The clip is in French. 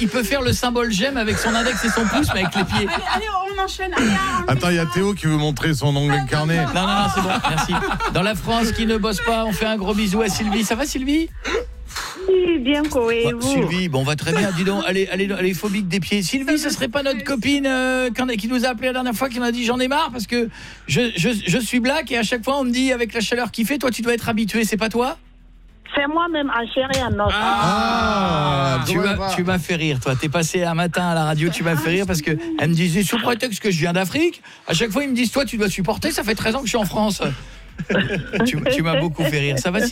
il peut faire le symbole j'aime avec son index et son pouce, mais avec les pieds. Allez, on enchaîne. Allez, Attends, il y a Théo qui veut montrer son ongle incarné. Non, c'est bon, merci. Dans la France qui ne bosse pas, on fait un gros bisou à Sylvie. Ça va, Sylvie? Oui, bien quoi, et vous? Sylvie, bon, on va très bien. Dis donc, allez, phobique des pieds. Sylvie, ce serait pas notre copine qui nous a appelé la dernière fois, qui m'a dit j'en ai marre parce que je suis black et à chaque fois on me dit avec la chaleur qu'il fait, toi tu dois être habitué, c'est pas toi? C'est moi-même en chair et en os. Tu m'as fait rire, toi. T'es passé un matin à la radio, tu m'as fait rire parce que elle me disait sous prétexte que je viens d'Afrique. À chaque fois ils me disent toi tu dois supporter. Ça fait 13 ans que je suis en France. Tu m'as beaucoup fait rire. Ça va, Sylvie?